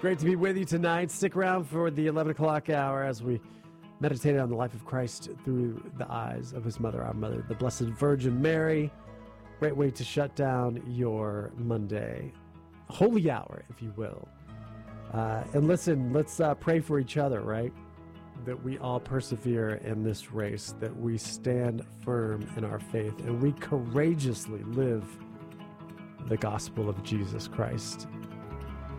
Great to be with you tonight. Stick around for the 11 o'clock hour as we meditate on the life of Christ through the eyes of his mother, our mother, the Blessed Virgin Mary. Great way to shut down your Monday holy hour, if you will. And listen, let's pray for each other, right? That we all persevere in this race, that we stand firm in our faith, and we courageously live the gospel of Jesus Christ.